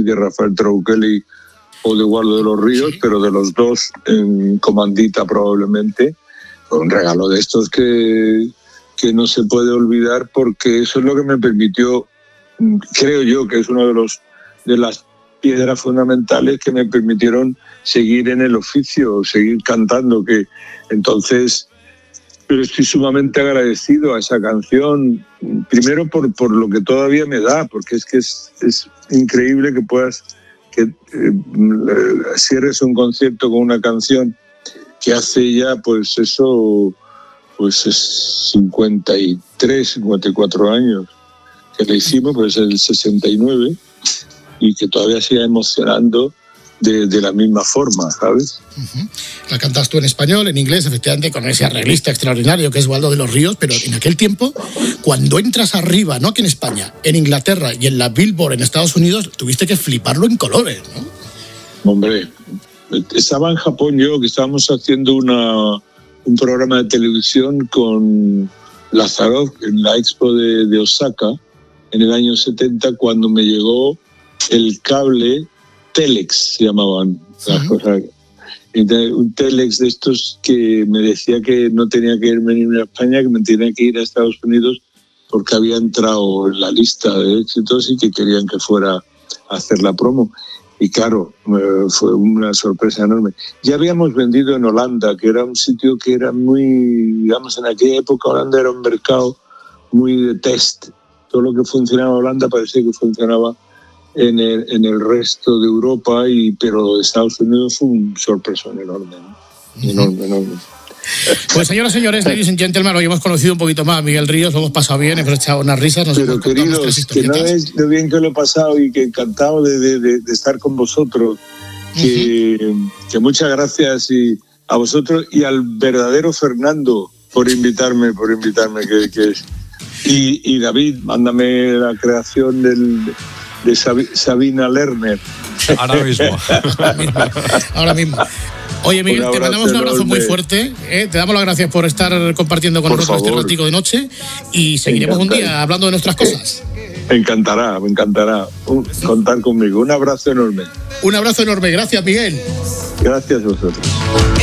de Rafael Troncoelli o de Eduardo de los Ríos, pero de los dos en comandita probablemente. Fue un regalo de estos que no se puede olvidar, porque eso es lo que me permitió, creo yo que es uno de las piedras fundamentales que me permitieron seguir en el oficio, seguir cantando, que entonces... Pero estoy sumamente agradecido a esa canción, primero por lo que todavía me da, porque es que es increíble que cierres un concierto con una canción que hace ya, pues eso, pues es 53, 54 años que le hicimos, pues el 69, y que todavía siga emocionando de la misma forma, ¿sabes? Uh-huh. La cantas tú en español, en inglés, efectivamente, con ese arreglista extraordinario que es Waldo de los Ríos, pero en aquel tiempo, cuando entras arriba, no aquí en España, en Inglaterra y en la Billboard en Estados Unidos, tuviste que fliparlo en colores, ¿no? Hombre, estaba en Japón yo, que estábamos haciendo un programa de televisión con Lazarov en la Expo de Osaka, en el año 70, cuando me llegó el cable Telex, se llamaban las cosas. Un Telex de estos que me decía que no tenía que irme a España, que me tenía que ir a Estados Unidos porque había entrado en la lista de éxitos y que querían que fuera a hacer la promo. Y claro, fue una sorpresa enorme. Ya habíamos vendido en Holanda, que era un sitio que era muy, digamos, en aquella época Holanda era un mercado muy de test. Todo lo que funcionaba en Holanda parecía que funcionaba en el resto de Europa, pero lo de Estados Unidos fue un sorpresón enorme, ¿no? Enorme. Pues señoras y señores, ladies and gentlemen, hoy hemos conocido un poquito más a Miguel Ríos, lo hemos pasado bien, hemos echado unas risas. Pero queridos, que no es lo bien que lo he pasado y que encantado de estar con vosotros, que muchas gracias y a vosotros y al verdadero Fernando por invitarme y David, mándame la creación de Sabina Lerner. Ahora mismo. Oye, Miguel, te mandamos un abrazo muy fuerte. Te damos las gracias por estar compartiendo con nosotros este ratico de noche y seguiremos un día hablando de nuestras cosas. Me encantará contar conmigo. Un abrazo enorme. Un abrazo enorme. Gracias, Miguel. Gracias a vosotros.